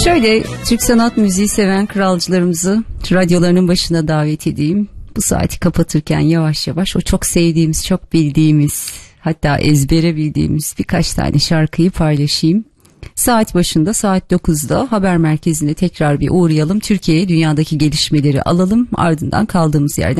Şöyle Türk sanat müziği seven kralcılarımızı radyolarının başına davet edeyim. Bu saati kapatırken yavaş yavaş o çok sevdiğimiz, çok bildiğimiz, hatta ezbere bildiğimiz birkaç tane şarkıyı paylaşayım. Saat başında, saat 9'da haber merkezine tekrar bir uğrayalım. Türkiye'ye dünyadaki gelişmeleri alalım. Ardından kaldığımız yerden